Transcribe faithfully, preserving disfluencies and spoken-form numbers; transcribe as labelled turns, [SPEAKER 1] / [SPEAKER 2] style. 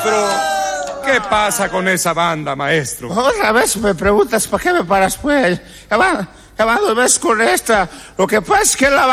[SPEAKER 1] Maestro, ¿qué pasa con esa banda, maestro?
[SPEAKER 2] Otra vez me preguntas, ¿para qué me paras, pues? Ya va, ya va, dos veces con esta. Lo que pasa es que la